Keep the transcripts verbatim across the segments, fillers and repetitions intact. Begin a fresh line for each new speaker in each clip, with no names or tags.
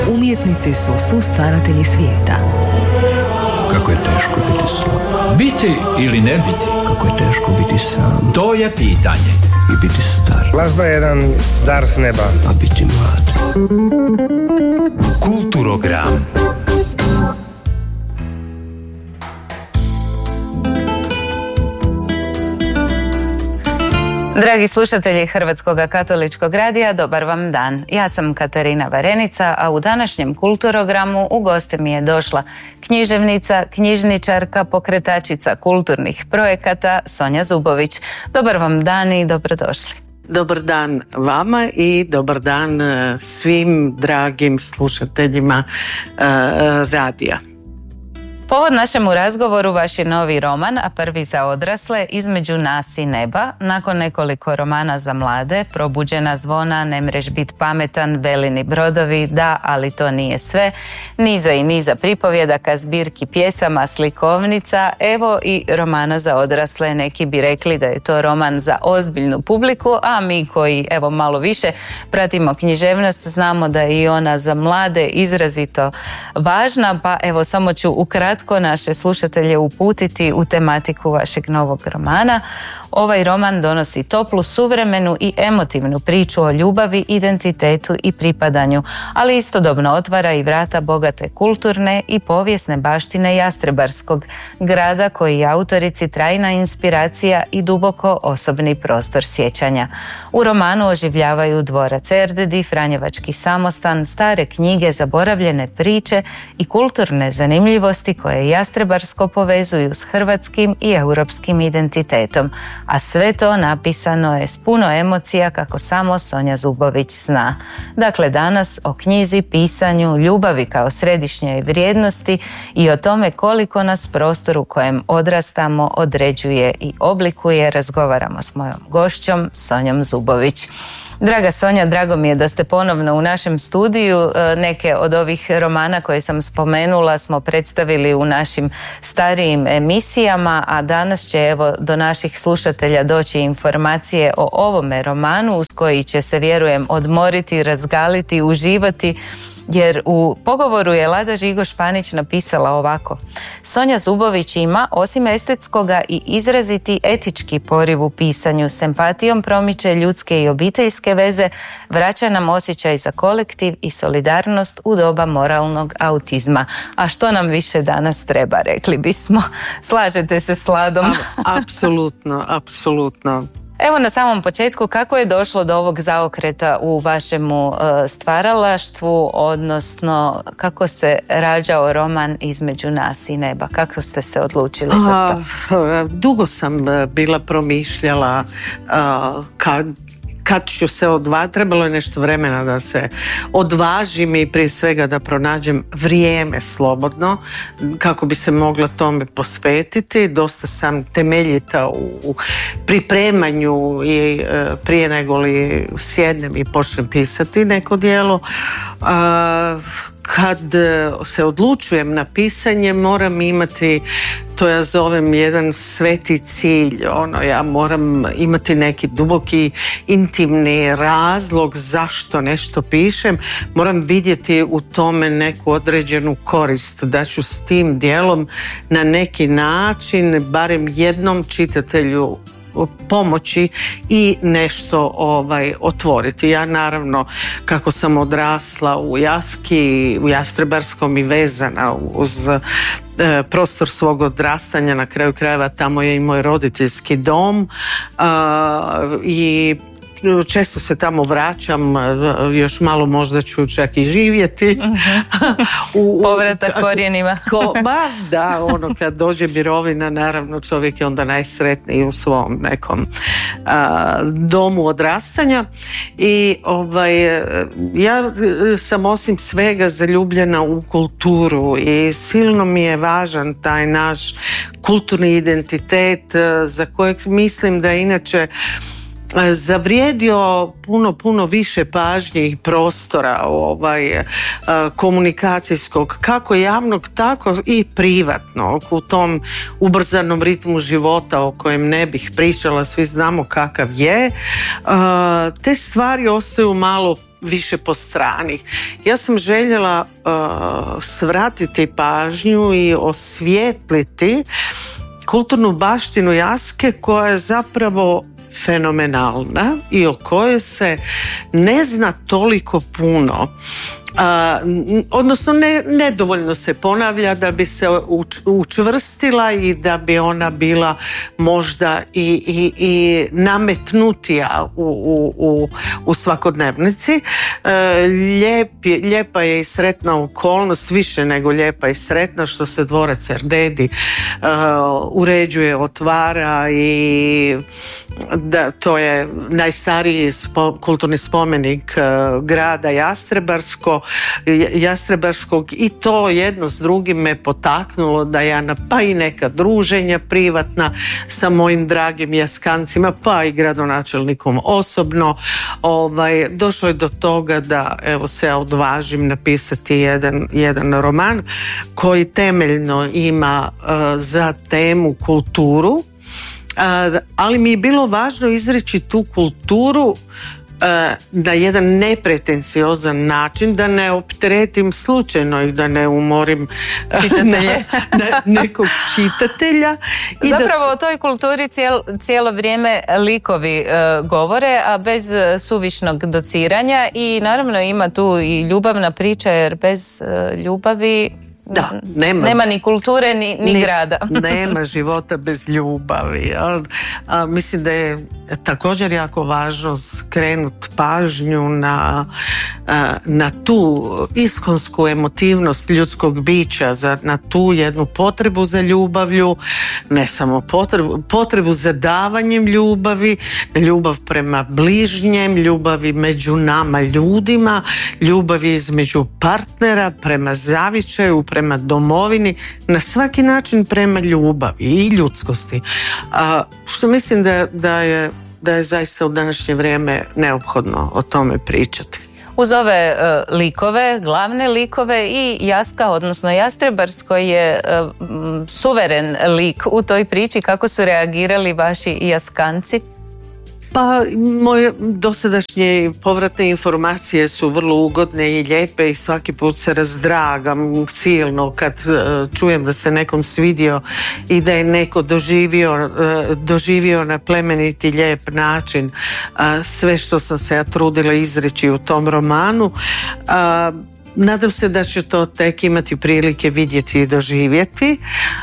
Umjetnici su sustvaratelji svijeta.
Kako je teško biti sam.
Biti ili ne biti?
Kako je teško biti sam.
To je pitanje.
I biti star.
Glazba je jedan dar s neba.
A biti mlad.
Kulturogram.
Dragi slušatelji Hrvatskog katoličkog radija, dobar vam dan. Ja sam Katarina Varenica, a u današnjem Kulturogramu u goste mi je došla književnica, knjižničarka, pokretačica kulturnih projekata Sonja Zubović. Dobar vam dan i dobrodošli.
Dobar dan vama i dobar dan svim dragim slušateljima uh, radija.
Povod našemu razgovoru vaš je novi roman, a prvi za odrasle, Između nas i neba. Nakon nekoliko romana za mlade, Probuđena zvona, Ne mreš bit pametan, Velini brodovi, Da, ali to nije sve, niza i niza pripovjedaka, zbirki pjesama, slikovnica, evo i romana za odrasle. Neki bi rekli da je to roman za ozbiljnu publiku, a mi koji evo malo više pratimo književnost znamo da je i ona za mlade izrazito važna, pa evo samo ću ukratko naše slušatelje uputiti u tematiku vašeg novog romana. Ovaj roman donosi toplu, suvremenu i emotivnu priču o ljubavi, identitetu i pripadanju, ali istodobno otvara i vrata bogate kulturne i povijesne baštine Jastrebarskog, grada koji je autorici trajna inspiracija i duboko osobni prostor sjećanja. U romanu oživljavaju dvorac Erdedi, Franjevački samostan, stare knjige, zaboravljene priče i kulturne zanimljivosti koje Jastrebarsko povezuju s hrvatskim i europskim identitetom, a sve to napisano je s puno emocija kako samo Sonja Zubović zna. Dakle, danas o knjizi, pisanju, ljubavi kao središnjoj vrijednosti i o tome koliko nas prostor u kojem odrastamo određuje i oblikuje razgovaramo s mojom gošćom Sonjom Zubović. Draga Sonja, drago mi je da ste ponovno u našem studiju. Neke od ovih romana koje sam spomenula smo predstavili u našim starijim emisijama, a danas će evo do naših slušatelja doći informacije o ovome romanu uz koji će se, vjerujem, odmoriti, razgaliti, uživati, jer u pogovoru je Lada Žigo-Španić napisala ovako: Sonja Zubović ima, osim estetskoga, i izraziti etički poriv u pisanju, s empatijom promiče ljudske i obiteljske veze, vraća nam osjećaj za kolektiv i solidarnost u doba moralnog autizma. A što nam više danas treba, rekli bismo. Slažete se s Ladom?
Apsolutno, apsolutno.
Evo na samom početku, kako je došlo do ovog zaokreta u vašemu uh, stvaralaštvu, odnosno kako se rađao roman Između nas i neba? Kako ste se odlučili A, za to?
Dugo sam bila promišljala uh, kad kad ću se odvažiti, trebalo je nešto vremena da se odvažim i prije svega da pronađem vrijeme slobodno kako bi se mogla tome posvetiti. Dosta sam temeljita u pripremanju i prije nego li sjednem i počnem pisati neko djelo. Kad se odlučujem na pisanje, moram imati, to ja zovem jedan sveti cilj, ono, ja moram imati neki duboki intimni razlog zašto nešto pišem, moram vidjeti u tome neku određenu korist, da ću s tim djelom na neki način barem jednom čitatelju pomoći i nešto ovaj, otvoriti. Ja naravno, kako sam odrasla u Jaski, u Jastrebarskom i vezana uz e, prostor svog odrastanja, na kraju krajeva tamo je i moj roditeljski dom e, i često se tamo vraćam, još malo možda ću čak i živjeti.
Uh-huh. u, u, Povratak korijenima.
Ko, ba, da, ono kad dođe mirovina, naravno čovjek je onda najsretniji u svom nekom a, domu odrastanja. I ovaj, ja sam osim svega zaljubljena u kulturu i silno mi je važan taj naš kulturni identitet za kojeg mislim da inače zavrijedio puno, puno više pažnje i prostora ovaj, komunikacijskog, kako javnog, tako i privatnog, u tom ubrzanom ritmu života o kojem ne bih pričala, svi znamo kakav je. Te stvari ostaju malo više po strani. Ja sam željela uh, svratiti pažnju i osvijetliti kulturnu baštinu Jaske koja je zapravo fenomenalna i o kojoj se ne zna toliko puno. A, odnosno ne, nedovoljno se ponavlja da bi se uč, učvrstila i da bi ona bila možda i, i, i nametnutija u, u, u, u svakodnevnici. E, lijep je, lijepa je i sretna okolnost, više nego lijepa i sretna, što se dvorac Erdedi e, uređuje, otvara i da, to je najstariji spo, kulturni spomenik e, grada Jastrebarsko, Jastrebarskog i to jedno s drugim me potaknulo da ja na pa i neka druženja privatna sa mojim dragim Jaskancima pa i gradonačelnikom osobno ovaj, došlo je do toga da evo se ja odvažim napisati jedan, jedan roman koji temeljno ima uh, za temu kulturu, uh, ali mi je bilo važno izreći tu kulturu na jedan nepretenciozan način, da ne opteretim slučajno i da ne umorim
čitatelje.
na, na nekog čitatelja. I
zapravo
da...
o toj kulturi cijelo, cijelo vrijeme likovi uh, govore, a bez uh, suvišnog dociranja i naravno ima tu i ljubavna priča, jer bez uh, ljubavi
Da, nema,
nema ni kulture ni, ni
ne,
grada.
Nema života bez ljubavi. A, a, mislim da je također jako važno skrenuti pažnju na, a, na tu iskonsku emotivnost ljudskog bića, za, na tu jednu potrebu za ljubavlju, ne samo potrebu, potrebu za davanjem ljubavi, ljubav prema bližnjem, ljubavi među nama ljudima, ljubavi između partnera, prema zavičaju, prema domovini, na svaki način prema ljubavi i ljudskosti. A, što mislim da, da, je, da je zaista u današnje vrijeme neophodno o tome pričati.
Uz ove uh, likove, glavne likove i Jaska, odnosno Jastrebarsko je uh, suveren lik u toj priči. Kako su reagirali vaši Jaskanci?
Pa moje dosadašnje povratne informacije su vrlo ugodne i lijepe i svaki put se razdragam silno kad uh, čujem da se nekom svidio i da je neko doživio, uh, doživio na plemeniti lijep način uh, sve što sam se ja trudila izreći u tom romanu. Uh, nadam se da će to tek imati prilike vidjeti i doživjeti,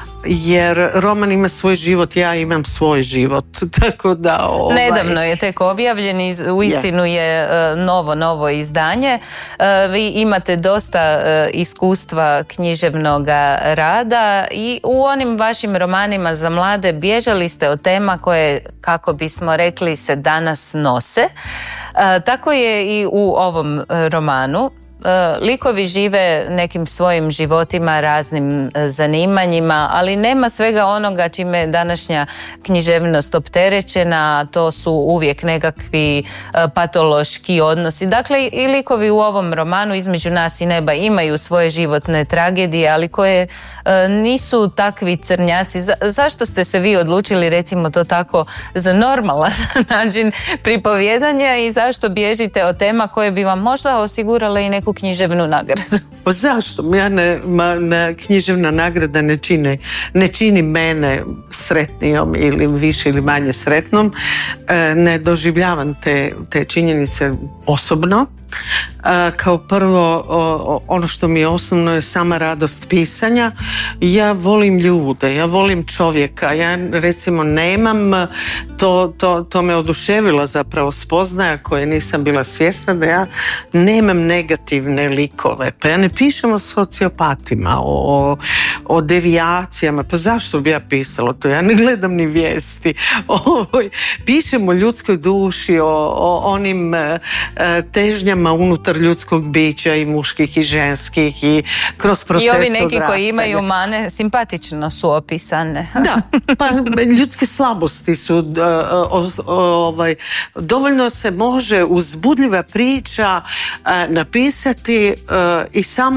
jer roman ima svoj život, ja imam svoj život, tako da... Ovaj...
Nedavno je tek objavljen i uistinu je novo, novo izdanje. Vi imate dosta iskustva književnog rada i u onim vašim romanima za mlade bježali ste od tema koje, kako bismo rekli, se danas nose. Tako je i u ovom romanu. Likovi žive nekim svojim životima, raznim zanimanjima, ali nema svega onoga čime je današnja književnost opterećena, to su uvijek nekakvi patološki odnosi. Dakle, i likovi u ovom romanu Između nas i neba imaju svoje životne tragedije, ali koje nisu takvi crnjaci. Za, zašto ste se vi odlučili, recimo to tako, za normalan način pripovjedanja i zašto bježite od tema koje bi vam možda osigurale i neku književnu nagradu?
Pa zašto? Ja ne, ma, ne, književna nagrada ne čini, ne čini mene sretnijom ili više ili manje sretnom. E, ne doživljavam te, te činjenice osobno. E, kao prvo, o, ono što mi je osnovno je sama radost pisanja. Ja volim ljude, ja volim čovjeka. Ja recimo nemam, to, to, to me oduševila zapravo spoznaja koje nisam bila svjesna, da ja nemam negativne likove. Pa ja ne pišem o sociopatima, o, o devijacijama. Pa zašto bi ja pisala to? Ja ne gledam ni vijesti. O, pišem o ljudskoj duši, o, o onim e, težnjama unutar ljudskog bića i muških i ženskih i kroz proces
odrastanja. I ovi neki
odrastanja.
koji imaju mane simpatično su opisane.
Da, pa ljudske slabosti su uh, o, o, ovaj, dovoljno se može uzbudljiva priča uh, napisati uh, i samo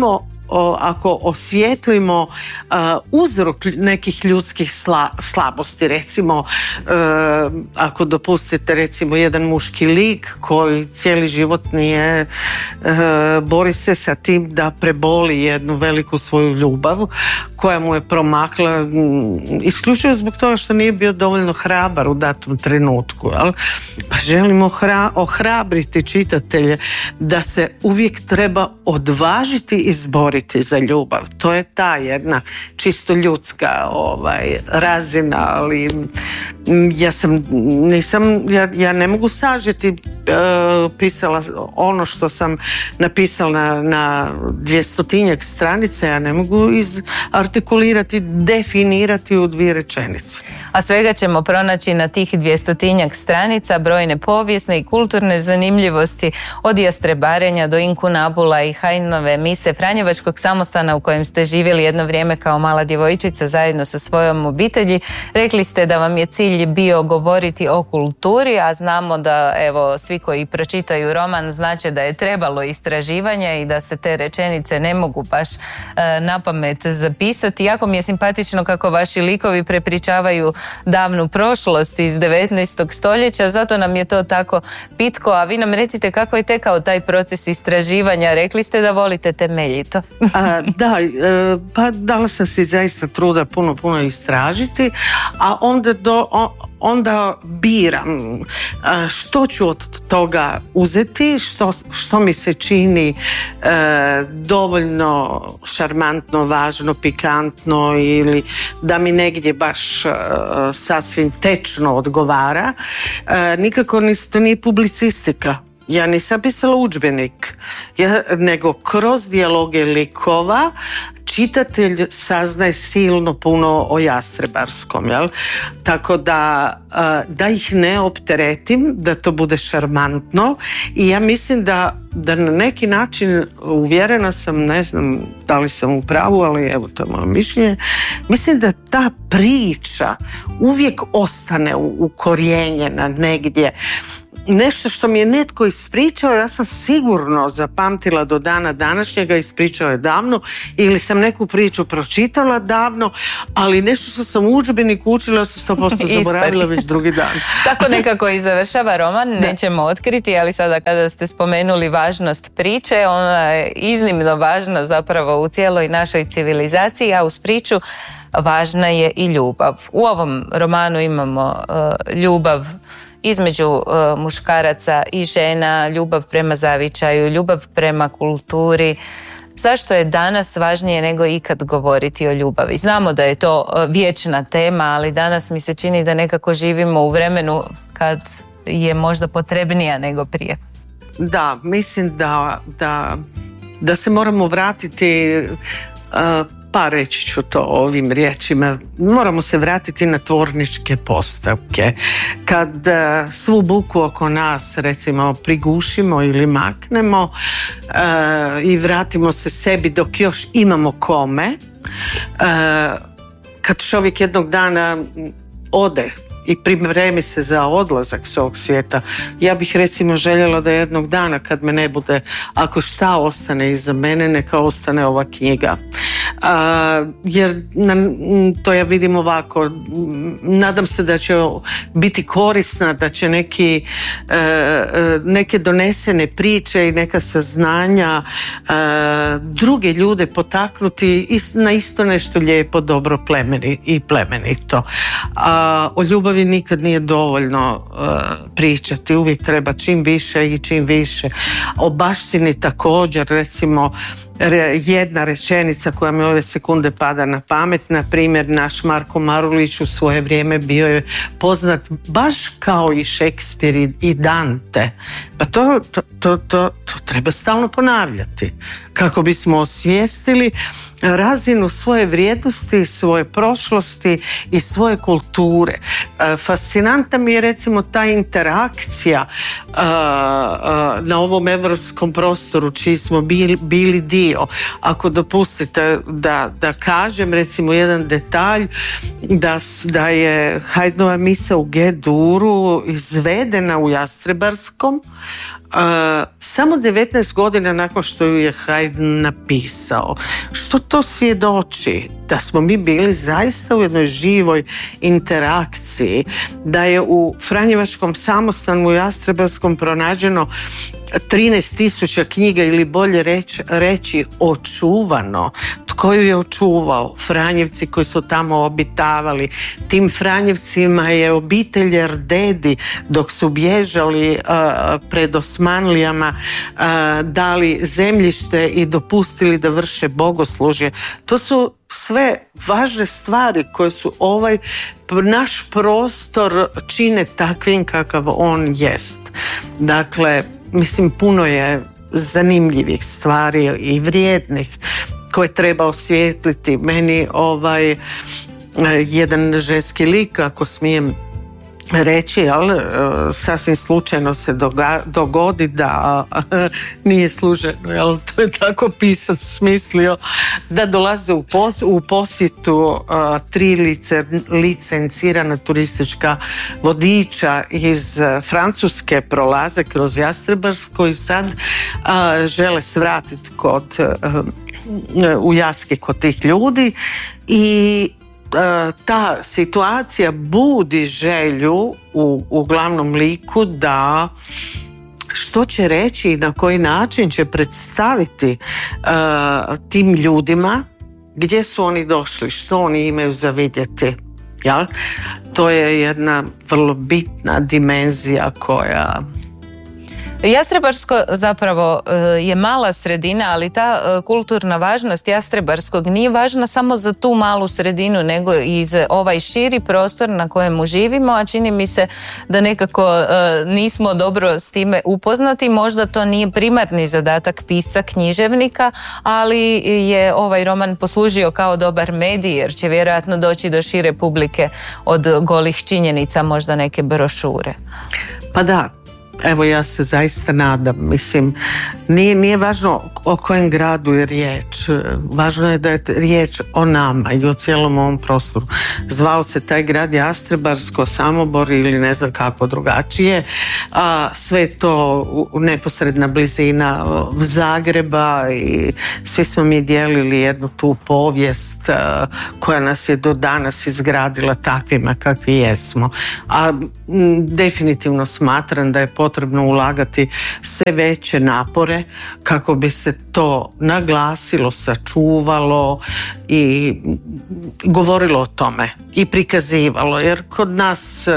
o, ako osvijetlimo uh, uzrok nekih ljudskih sla, slabosti, recimo uh, ako dopustite recimo jedan muški lik koji cijeli život nije uh, bori se sa tim da preboli jednu veliku svoju ljubav koja mu je promakla m, isključivo zbog toga što nije bio dovoljno hrabar u datom trenutku, jel? Pa želimo ohra, ohrabriti čitatelje da se uvijek treba odvažiti i izboriti za ljubav. To je ta jedna čisto ljudska ovaj, razina, ali ja sam, nisam, ja, ja ne mogu sažeti uh, pisala ono što sam napisala na, na dvjestotinjak stranica, ja ne mogu izartikulirati, definirati u dvije rečenice.
A svega ćemo pronaći na tih dvjestotinjak stranica brojne povijesne i kulturne zanimljivosti, od jastrebarenja do inkunabula i Hajdnove mise, franjevačkog samostana u kojem ste živjeli jedno vrijeme kao mala djevojčica zajedno sa svojom obitelji. Rekli ste da vam je cilj bio govoriti o kulturi, a znamo da evo svi koji pročitaju roman znače da je trebalo istraživanje i da se te rečenice ne mogu baš e, na pamet zapisati. Jako mi je simpatično kako vaši likovi prepričavaju davnu prošlost iz devetnaestog stoljeća, zato nam je to tako pitko, a vi nam recite kako je tekao taj proces istraživanja. Rekli ste da volite temeljito.
a, da, e, pa dala sam si zaista truda puno, puno istražiti, a onda do, onda biram što ću od toga uzeti, što, što mi se čini e, dovoljno šarmantno, važno, pikantno ili da mi negdje baš e, sasvim tečno odgovara. E, nikako to nije publicistika. Ja nisam pisala udžbenik, ja, nego kroz dijaloge likova čitatelj saznaje silno puno o Jastrebarskom, jel? Tako da, da ih ne opteretim, da to bude šarmantno i ja mislim da, da na neki način, uvjerena sam, ne znam da li sam u pravu, ali evo to je moje mišljenje, mislim da ta priča uvijek ostane ukorijenjena negdje. Nešto što mi je netko ispričao, ja sam sigurno zapamtila do dana današnjega, ispričao je davno, ili sam neku priču pročitala davno, ali nešto što sam u udžbeniku učila, sam sto posto zaboravila već drugi dan.
Tako nekako i završava roman, nećemo otkriti, ali sada kada ste spomenuli važnost priče, ona je iznimno važna zapravo u cijeloj našoj civilizaciji, a uz priču važna je i ljubav. U ovom romanu imamo uh, ljubav između uh, muškaraca i žena, ljubav prema zavičaju, ljubav prema kulturi. Zašto je danas važnije nego ikad govoriti o ljubavi? Znamo da je to uh, vječna tema, ali danas mi se čini da nekako živimo u vremenu kad je možda potrebnija nego prije.
Da, mislim da, da, da se moramo vratiti uh, pa reći ću to ovim riječima, moramo se vratiti na tvorničke postavke. Kad uh, svu buku oko nas recimo prigušimo ili maknemo uh, i vratimo se sebi dok još imamo kome, uh, kad čovjek jednog dana ode i pripremi se za odlazak s ovog svijeta, ja bih recimo željela da jednog dana kad me ne bude, ako šta ostane iza mene, neka ostane ova knjiga. Uh, jer na, to ja vidim ovako, nadam se da će biti korisna, da će neki, uh, neke donesene priče i neka saznanja uh, druge ljude potaknuti ist, na isto nešto lijepo, dobro plemeni, i plemenito. Uh, o ljubavi nikad nije dovoljno uh, pričati, uvijek treba čim više i čim više. O baštini također, recimo jedna rečenica koja mi ove sekunde pada na pamet, na primjer naš Marko Marulić u svoje vrijeme bio je poznat baš kao i Šekspir i Dante. Pa to, to, to, to, to treba stalno ponavljati kako bismo osvijestili razinu svoje vrijednosti, svoje prošlosti i svoje kulture. Fascinantna mi je recimo ta interakcija na ovom europskom prostoru čiji smo bili, bili dio. Ako dopustite da, da kažem recimo jedan detalj, da, da je Hajdnova misa u G-duru izvedena u Jastrebarskom, samo devetnaest godina nakon što ju je Haydn napisao. Što to svjedoči? Da smo mi bili zaista u jednoj živoj interakciji, da je u Franjevačkom samostanu u Jastrebarskom pronađeno trinaest tisuća knjiga, ili bolje reći, reći očuvano. Tko ju je očuvao? Franjevci koji su tamo obitavali. Tim Franjevcima je obitelj Erdedi, dok su bježali uh, pred Osmanlijama, uh, dali zemljište i dopustili da vrše bogoslužje. To su sve važne stvari koje su ovaj naš prostor čine takvim kakav on jest. Dakle, mislim, puno je zanimljivih stvari i vrijednih koje treba osvijetliti. Meni ovaj jedan ženski lik, ako smijem reći, jel, sasvim slučajno se doga, dogodi da nije slučajno, jel, to je tako pisac smislio, da dolaze u, pos, u posjetu uh, tri lice, licencirana turistička vodiča iz uh, Francuske, prolaze kroz Jastrebarsko i sad uh, žele svratiti kod uh, u Jaski kod tih ljudi i ta situacija budi želju u, u glavnom liku da što će reći i na koji način će predstaviti uh, tim ljudima gdje su oni došli, što oni imaju za vidjeti. Jel? To je jedna vrlo bitna dimenzija koja...
Jastrebarsko zapravo je mala sredina, ali ta kulturna važnost Jastrebarskog nije važna samo za tu malu sredinu, nego i za ovaj širi prostor na kojemu živimo, a čini mi se da nekako nismo dobro s time upoznati. Možda to nije primarni zadatak pisca, književnika, ali je ovaj roman poslužio kao dobar medij, jer će vjerojatno doći do šire publike od golih činjenica, možda neke brošure.
Pa da. Evo, ja se zaista nadam. Mislim, nije, nije važno o kojem gradu je riječ. Važno je da je riječ o nama i o cijelom ovom prostoru. Zvao se taj grad Jastrebarsko, Samobor ili ne znam kako drugačije. A, sve to u, neposredna blizina Zagreba i svi smo mi dijelili jednu tu povijest a, koja nas je do danas izgradila takvima kakvi jesmo. A m, definitivno smatram da je potrebno ulagati sve veće napore kako bi se to naglasilo, sačuvalo i govorilo o tome i prikazivalo, jer kod nas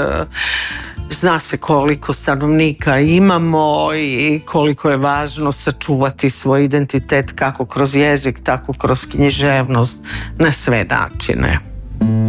zna se koliko stanovnika imamo i koliko je važno sačuvati svoj identitet kako kroz jezik, tako kroz književnost, na sve načine.